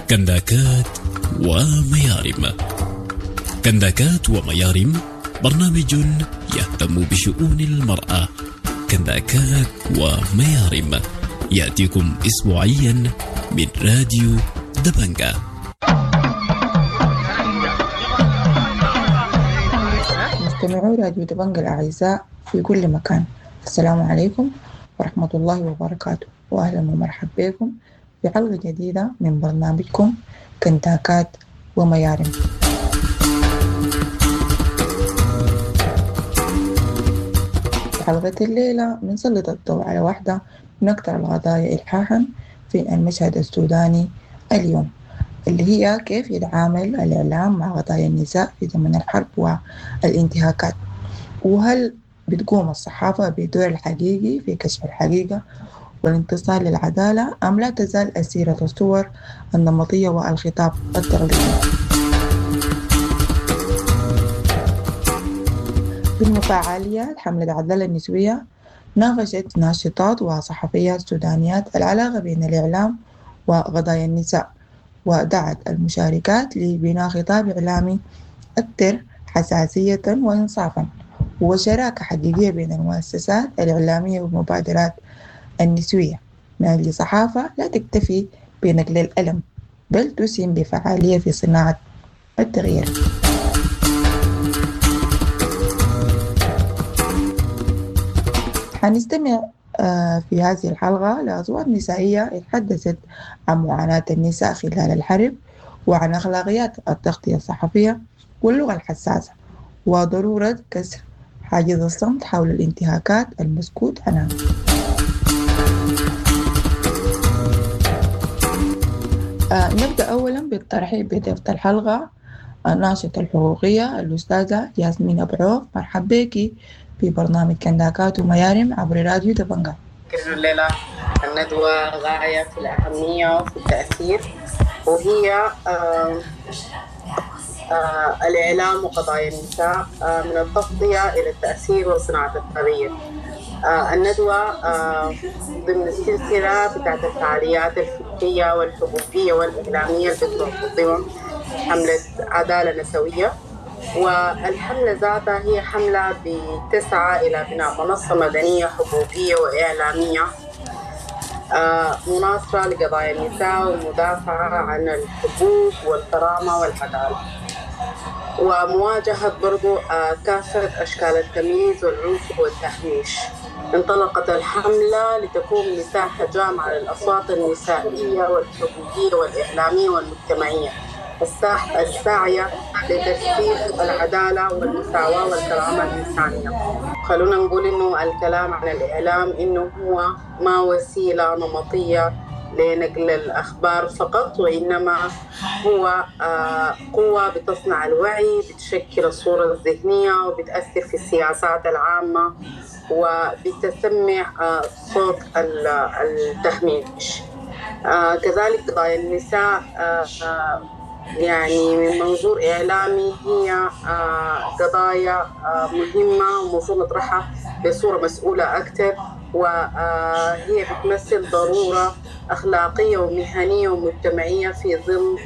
كنداكات وميارم. كنداكات وميارم برنامج يهتم بشؤون المرأة. كنداكات وميارم يأتيكم أسبوعيا من راديو دبنجا. مستمعو راديو دبنجا الأعزاء في كل مكان، السلام عليكم ورحمة الله وبركاته، وأهلا ومرحبا بكم في حلقة جديدة من برنامجكم كنداكات وميارم. في حلقة الليلة بنسلط الضوء على واحدة من أكثر القضايا إلحاحا في المشهد السوداني اليوم، اللي هي كيف يتعامل الإعلام مع قضايا النساء في زمن الحرب والانتهاكات، وهل بتقوم الصحافة بدور الحقيقي في كشف الحقيقة والانتصار للعدالة أم لا تزال أسيرة الصور النمطية والخطاب التقليدي. بالمفاعليات حملة العدالة النسوية ناقشت ناشطات وصحفيات سودانيات العلاقة بين الإعلام وقضايا النساء، ودعت المشاركات لبناء خطاب إعلامي أكثر حساسية وإنصافا وشراكة حقيقية بين المؤسسات الإعلامية والمبادرات النسوية من أجل صحافة لا تكتفي بنقل الألم بل تسهم بفعالية في صناعة التغيير. حنستمع في هذه الحلقة لأصوات نسائية تحدثت عن معاناة النساء خلال الحرب وعن أخلاقيات التغطية الصحفية واللغة الحساسة وضرورة كسر حاجز الصمت حول الانتهاكات المسكوت عنها. نبدأ أولا بالترحيب بضيفة الحلقة الناشطة الحقوقية الأستاذة ياسمين أبو عوف. مرحبا بك في برنامج كنداكات وميارم عبر راديو دبنجا. الليلة الندوة غاية في الأهمية وفي التأثير، وهي الإعلام وقضايا النساء من التغطية إلى التأثير وصناعة التغيير. الندوة ضمن السلسلة بتاعت الفعاليات الفكرية والحقوقية والإعلامية اللي بتنظمها حملة عدالة نسوية، والحملة ذاتها هي حملة بتسعى إلى بناء منصة مدنية حقوقية وإعلامية مناصرة لقضايا النساء والمدافعة عن الحقوق والكرامة والعدالة، ومواجهة برضو كافة أشكال التمييز والعنف والتهميش. انطلقت الحملة لتكون مساحة جامعة للأصوات النسائية والحقوقية والإعلامية والمجتمعية الساعية لترسيخ العدالة والمساواة والكرامة الإنسانية. خلونا نقول إنه الكلام عن الإعلام إنه هو ما وسيلة نمطية لنقل الأخبار فقط، وإنما هو قوة بتصنع الوعي، بتشكل الصورة الذهنية وبتأثر في السياسات العامة وبتسمع صوت التهميش. كذلك قضايا النساء يعني من منظور إعلامي هي قضايا مهمة ومفروض نطرحها بصورة مسؤولة أكثر، وهي بتمثل ضرورة أخلاقية ومهنية ومجتمعية في ظل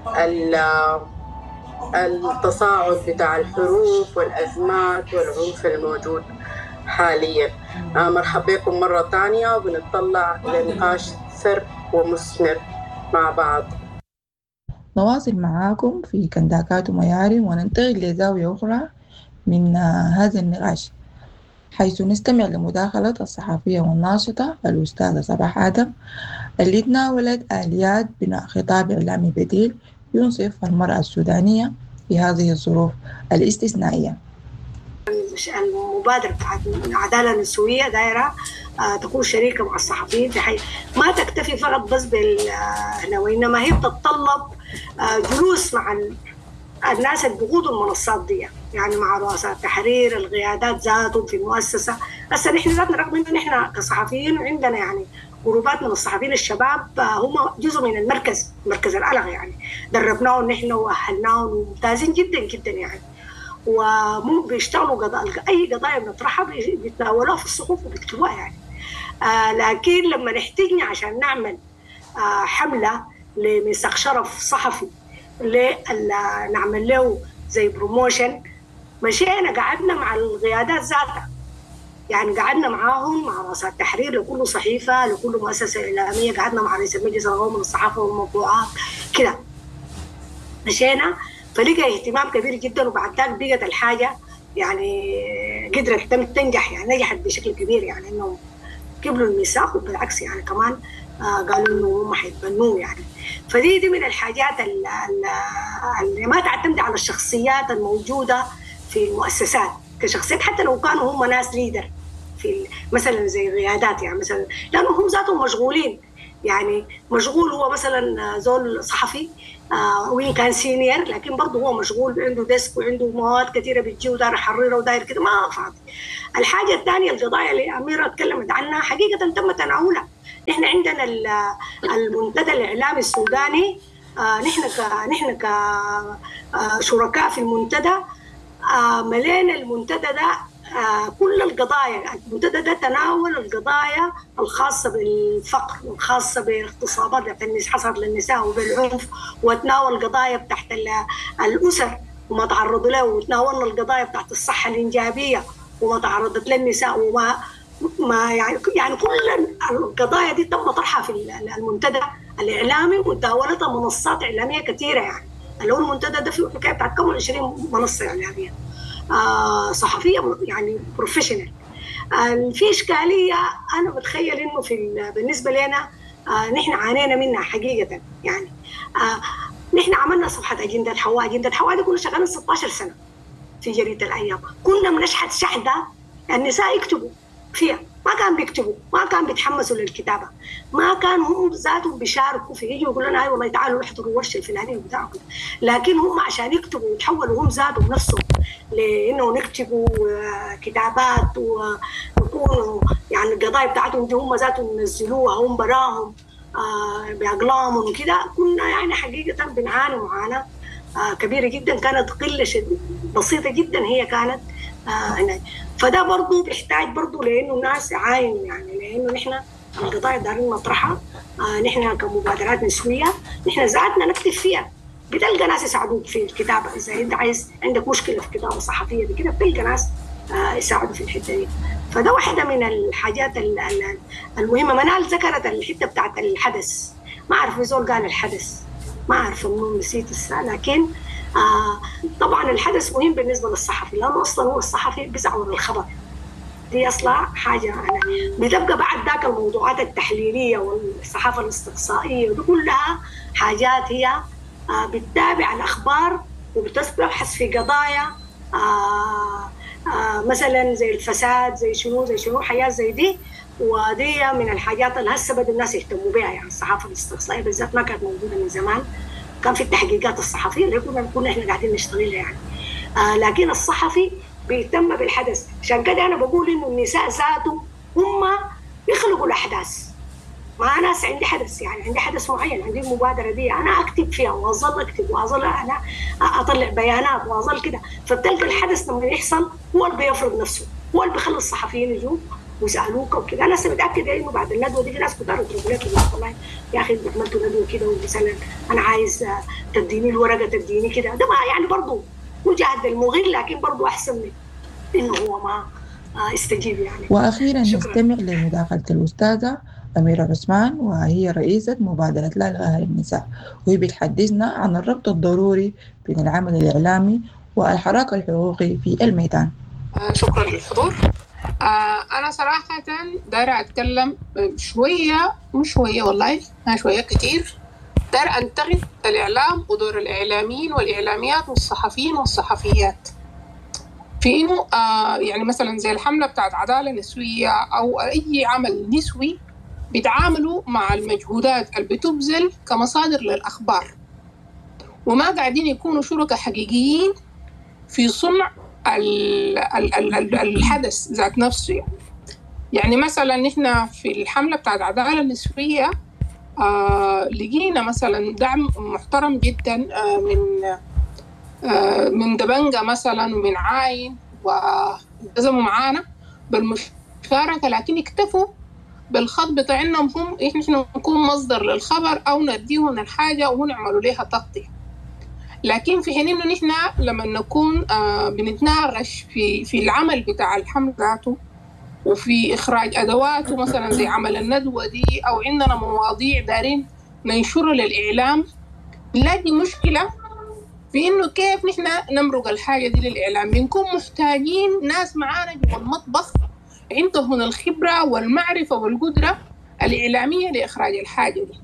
التصاعد بتاع الحروب والأزمات والعنف الموجود حاليا. مرحبا بكم مرة تانية، وبنطلع لنقاش ثري ومثمر مع بعض. نواصل معاكم في كنداكات وميارم وننتقل لزاوية أخرى من هذا النقاش، حيث نستمع لمداخلة الصحفية والناشطة الأستاذة صباح آدم اللي تناولت آليات بناء خطاب إعلامي بديل ينصف المرأة السودانية في هذه الظروف الاستثنائية. المبادرة بتاعت العدالة النسوية دايرة تكون شريكة مع الصحفيين في حي ما تكتفي فقط بس وإنما هي بتتطلب جلوس مع الناس اللي بيقودوا المنصات دي، يعني مع رؤساء التحرير، القيادات ذاتهم في المؤسسة. هسه نحن ذاتنا رغم إنه نحن كصحفيين عندنا يعني جروبات من الصحفيين الشباب هم جزء من مركز الألغ، يعني دربناهم نحن وأهلناهم وممتازين جدا جدا يعني، ومو بيشتغلوا أي قضايا بنطرحها بيتناولوها في الصحف وبيكتبوها يعني. لكن لما نحتاجنا عشان نعمل حملة لميثاق شرف صحفي نعمل له زي بروموشن. مشينا قعدنا مع القيادات ذاتها، يعني قعدنا معاهم مع رؤساء التحرير لكل صحيفة لكل مؤسسة إعلامية، قعدنا مع رئيس المجلس القومي للصحافة والمطبوعات كده مشينا، فلقى اهتمام كبير جدا. وبعد ذلك بقت الحاجة يعني قدرت تنجح، يعني نجحت بشكل كبير، يعني إنهم قبلوا الميثاق وبالعكس يعني كمان قالوا إنه هم حيتبنوه يعني. فدي من الحاجات اللي ما تعتمد على الشخصيات الموجودة في المؤسسات كشخصيات، حتى لو كانوا هم ناس ليدر في مثلا زي القيادات، يعني مثلا لأنهم هم ذاتهم مشغولين، يعني مشغول هو مثلا زول صحفي وين كان سينيور، لكن برضه هو مشغول، عنده ديسك وعنده مواد كثيره بتجي وداير يحررها وداير كده ما فاضي. الحاجه الثانيه القضايا اللي اميره تكلمت عنها حقيقه تم تناولها. نحن عندنا المنتدى الاعلامي السوداني، نحن كشركاء في المنتدى ملينا المنتدى ده كل القضايا. المنتدى ده تناول القضايا الخاصة بالفقر والخاصة باغتصابات حصلت للنساء وبالعنف، وتناول القضايا بتاعت الأسر وما تعرضوا له، وتناولنا القضايا بتاعت الصحة الإنجابية وما تعرضت للنساء وما يعني كل القضايا دي تم طرحها في المنتدى الإعلامي، وتناولتها منصات إعلامية كثيرة. يعني اللي هو المنتدى ده فيه حكاية بتاعت كم 20 منصة إعلامية صحفية يعني بروفيشنال. في إشكالية أنا بتخيل إنه بالنسبة لنا نحن عانينا منها حقيقة. يعني نحن عملنا صفحة أجندة حواء. أجندة حواء دي كنا شغالين 16 سنة في جريدة الأيام، كنا بنشحت شحدة النساء يكتبوا فيها، ما كان بيكتبوا، ما كان بيتحمسوا للكتابة، ما كان هم ذاتهم بيشاركوا في يجوا يقولوا لنا أي والله تعالوا نحضروا الورشة الفلانية وبتاعوا كده، لكن هم عشان يكتبوا ويتحولوا هم ذاتهم نفسهم لأنه نكتبوا كتابات ويكونوا يعني القضايا بتاعتهم دي هم ذاتهم ينزلوها هم براهم بأقلامهم وكده. كنا يعني حقيقة بنعاني معاناة كبيرة جدا، كانت قلة بسيطة جدا هي كانت هنا. فده برضو بيحتاج برضو لأنه الناس يعاينوا، يعني لأنه نحن القضايا دارين نطرحها نحن كمبادرات نسوية، نحن ذاتنا نكتب فيها، بتلقى ناس يساعدوك في الكتابة. إذا أنت عندك مشكلة في الكتابة الصحفية بكده بتلقى ناس يساعدوا في الحتة دي. فده واحدة من الحاجات المهمة. منال ذكرت الحتة بتاعت الحدث، ما أعرف زول قال الحدث، ما أعرف إنه نسيت لكن طبعا الحدث مهم بالنسبة للصحفي، لأنه أصلا هو الصحفي بيسعى ورا الخبر، دي أصلا حاجة بتبقى بعد ذاك الموضوعات التحليلية والصحافة الاستقصائية ودي كلها حاجات هي بتتابع الأخبار وبتبحث في قضايا مثلا زي الفساد زي شنو حياة زي دي. ودي من الحاجات اللي هسه بدأ الناس يهتموا بها، يعني الصحافة الاستقصائية بالذات ما كانت موجودة من زمان، كان في التحقيقات الصحفية اللي كنا احنا قاعدين نشتغلها يعني. لكن الصحفي بيهتم بالحدث. عشان كده أنا بقول إنه النساء ذاته هم يخلقوا الأحداث. ما ناس عندي حدث، يعني عندي حدث معين، عندي المبادرة دي أنا أكتب فيها وأظل أكتب وأظل أنا أطلع بيانات وأظل كده. فبتلقى الحدث لما يحصل هو اللي بيفرض نفسه، هو اللي بيخلي الصحفيين يجوا ويسألوك وكده. أنا متأكدة إنه بعد الندوة دي في ناس كتار تقول لك والله يا أخي عملتوا ندوة كده ومثلا أنا عايز تديني الورقة تديني كده. ده ما يعني برضه مجهد المغير، لكن برضه أحسن من إنه هو ما استجيب يعني. وأخيرا نستمع لمداخلة الأستاذة أميرة عثمان، وهي رئيسة مبادرة لا لأهل النساء، وهي بتحدثنا عن الربط الضروري بين العمل الإعلامي والحراك الحقوقي في الميدان. شكرا للحضور. أنا صراحة دايرة أتكلم شوية، مش شوية والله، ما شوية كتير، دايرة أنتقد الإعلام ودور الإعلاميين والإعلاميات والصحفيين والصحفيات في إنه يعني مثلا زي الحملة بتاعت عدالة نسوية أو أي عمل نسوي بيتعاملوا مع المجهودات اللي بتبذل كمصادر للأخبار، وما قاعدين يكونوا شركاء حقيقيين في صنع الحدث ذات نفسه. يعني مثلا نحن في الحملة بتاعت عدالة نسوية لقينا مثلا دعم محترم جدا من دبنجة مثلا ومن عاين، والتزموا معانا بالمشاركة، لكن اكتفوا بالخط بتاعنا هم إحنا نكون مصدر للخبر أو نديهم الحاجة ونعملوا لها تغطية. لكن في حين إنه نحن لما نكون بنتناقش في العمل بتاع الحمل ذاته وفي إخراج أدواته مثلا زي عمل الندوة دي، أو عندنا مواضيع دارين ننشرها للإعلام، نلاقي مشكلة في إنه كيف نحن نمرق الحاجة دي للإعلام. بنكون محتاجين ناس معانا جوا المطبخ عندهم الخبرة والمعرفة والقدرة الإعلامية لإخراج الحاجة دي.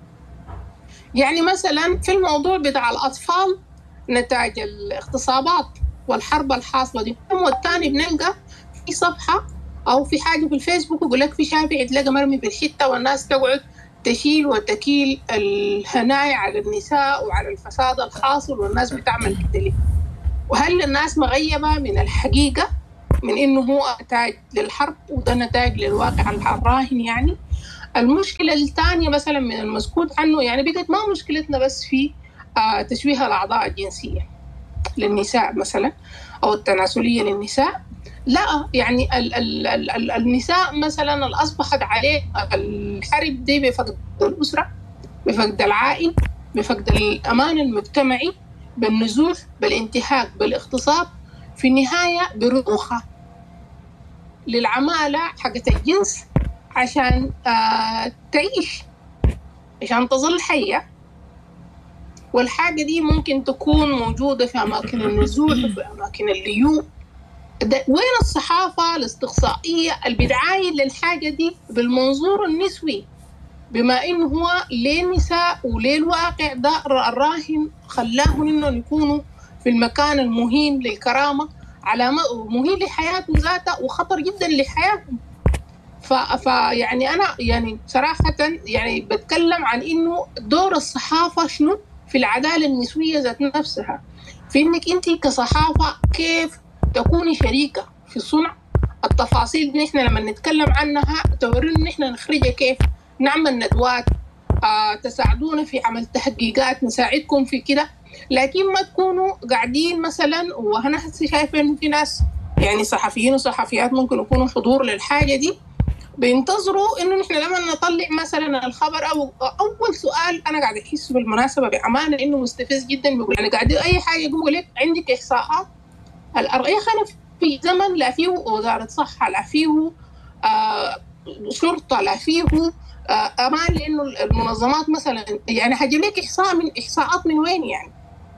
يعني مثلا في الموضوع بتاع الأطفال نتاج الاغتصابات والحرب الحاصلة دي، والتاني بنلقى في صفحة أو في حاجة في الفيسبوك يقول لك في شافع تلاقى مرمي في الحتة والناس تقعد تشيل وتكيل الهنايا على النساء وعلى الفساد الحاصل، والناس بتعمل كده ليه؟ وهل الناس مغيبة من الحقيقة من إنه هو نتاج للحرب وده نتاج للواقع الراهن؟ يعني المشكلة الثانية مثلا من المسكوت عنه، يعني بقت ما مشكلتنا بس في تشويه الأعضاء الجنسية للنساء مثلا أو التناسلية للنساء، لا، يعني النساء مثلا اللي أصبحت عليه الحرب دي بفقد الأسرة، بفقد العائل، بفقد الأمان المجتمعي، بالنزوح، بالانتهاك، بالاغتصاب، في النهاية برضوخة للعمالة حقت الجنس عشان تعيش، عشان تظل حية. والحاجة دي ممكن تكون موجودة في أماكن النزوح وفي أماكن الليو. وين الصحافة الاستقصائية اللي بتعاين للحاجة دي بالمنظور النسوي، بما إنه هو للنساء وللواقع ده الراهن خلاهم إنهم يكونوا في المكان المهين للكرامة، على مهين لحياتهم ذاتها وخطر جدا لحياتهم. يعني أنا يعني صراحة يعني بتكلم عن إنه دور الصحافة شنو في العدالة النسوية ذات نفسها، في إنك أنت كصحافة كيف تكوني شريكة في صنع التفاصيل دي. نحن لما نتكلم عنها تورينا نحن نخرجها كيف، نعمل ندوات، تساعدونا في عمل تحقيقات، نساعدكم في كده، لكن ما تكونوا قاعدين مثلا. وأنا شايفة إنه في ناس يعني صحفيين وصحفيات ممكن يكونوا حضور للحاجة دي بينتظروا إنه نحن لما نطلع مثلا الخبر أو أول سؤال أنا قاعد أحس بالمناسبة بأمانة إنه مستفز جدا، بيقول يعني قاعد أي حاجة يقول لك عندك إحصاءات الأرقية خلف في زمن لا فيه وزارة صحة، لا فيه شرطة، لا فيه أمان، لأنه المنظمات مثلا يعني هجيب لك إحصاءات من وين يعني.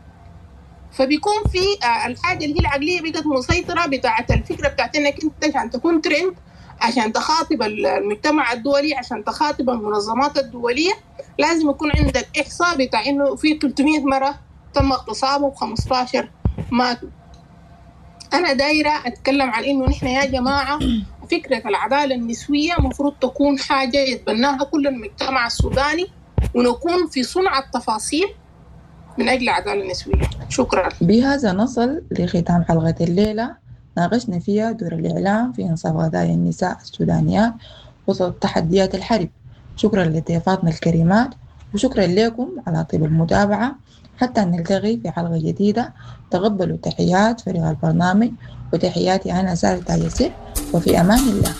فبيكون في الحاجة اللي هي العقلية بقت مسيطرة بتاعة الفكرة بتاعت إنك أنت عشان تكون ترند، عشان تخاطب المجتمع الدولي، عشان تخاطب المنظمات الدولية، لازم يكون عندك إحصاء بتاع إنه في 300 مرة تم اغتصابه و15 ماتوا. أنا دايرة أتكلم عن إنه نحن يا جماعة فكرة العدالة النسوية مفروض تكون حاجة يتبناها كل المجتمع السوداني، ونكون في صنع التفاصيل من أجل العدالة النسوية. شكرا. بهذا نصل لختام حلقة الليلة، ناقشنا فيها دور الإعلام في إنصاف قضايا النساء السودانيات وسط تحديات الحرب. شكرا لضيفاتنا الكريمات، وشكرا لكم على طيب المتابعة. حتى نلتقي في حلقة جديدة، تقبلوا تحيات فريق البرنامج وتحياتي أنا سارة تاج ياسر، وفي أمان الله.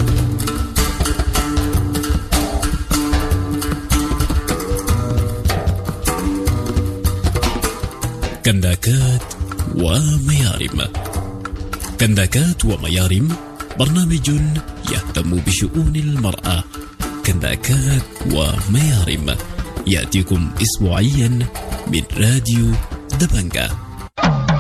كنداكات وميارم. كنداكات وميارم برنامج يهتم بشؤون المرأة. كنداكات وميارم يأتيكم أسبوعيا من راديو دبنجة.